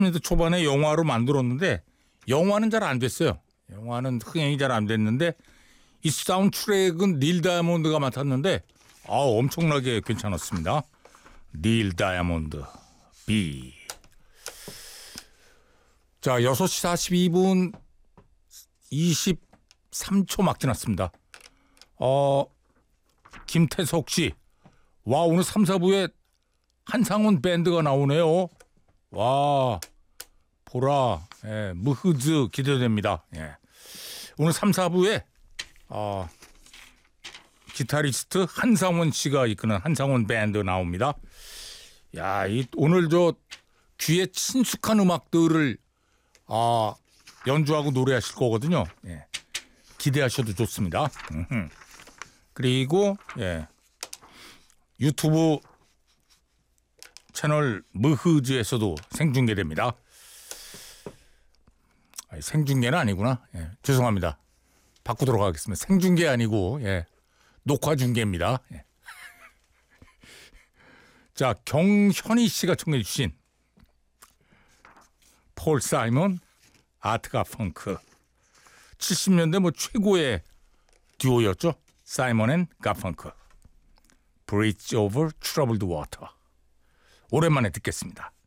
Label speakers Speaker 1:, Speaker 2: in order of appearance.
Speaker 1: 80년대 초반에 영화로 만들었는데 영화는 잘 안 됐어요. 영화는 흥행이 잘 안 됐는데 이 사운드트랙은 닐 다이아몬드가 맡았는데 엄청나게 괜찮았습니다. 닐 다이아몬드 B. 자, 6시 42분 23초 막 지났습니다. 김태석 씨. 와, 오늘 3, 4부에 한상훈 밴드가 나오네요. 와, 보라, 무흐즈 기대됩니다. 예. 오늘 3, 4부에 기타리스트 한상훈 씨가 이끄는 한상훈 밴드 나옵니다. 야, 오늘 저 귀에 친숙한 음악들을 연주하고 노래하실 거거든요. 예. 기대하셔도 좋습니다. 그리고 유튜브 채널 무흐즈에서도 생중계됩니다. 생중계는 아니구나. 죄송합니다. 바꾸도록 하겠습니다. 생중계 아니고 녹화 중계입니다. 자, 경현희 씨가 청해 주신 폴 사이먼, 아트가 펑크. 70년대 뭐 최고의 듀오였죠. 사이먼 앤 가펑크. Bridge over troubled water. 오랜만에 듣겠습니다.